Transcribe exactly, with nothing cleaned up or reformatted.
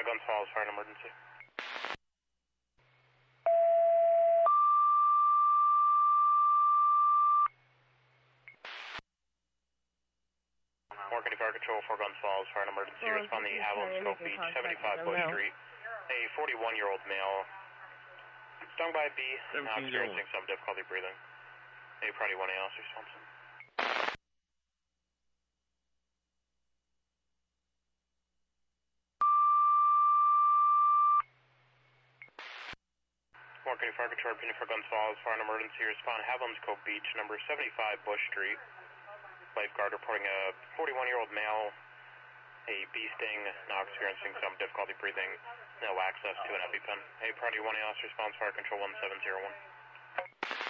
uh, Guns Falls, fire an emergency. Morgan County Fire Control, four Guns Falls, fire an emergency. Well, Respond to Haviland, Scope Beach, seventy-five Bush Street. A forty-one-year-old male stung by a bee, now experiencing some difficulty breathing. A priority one A L, response. Morgan County Fire Control, opinion for Guns Falls, fire an emergency. Respond Haviland, Scope Beach, number seventy-five Bush Street. Lifeguard reporting a forty-one-year-old male, a bee sting, now experiencing some difficulty breathing, no access to an EpiPen. A priority one A L, response fire control one seven zero one.